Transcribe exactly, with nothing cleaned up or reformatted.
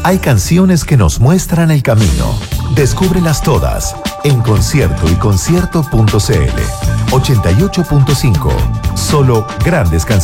Hay canciones que nos muestran el camino. Descúbrelas todas en concierto y concierto punto c l. ochenta y ocho punto cinco. Solo grandes canciones.